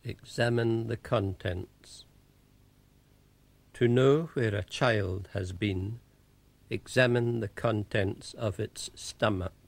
Examine the contents. To know where a child has been, examine the contents of its stomach.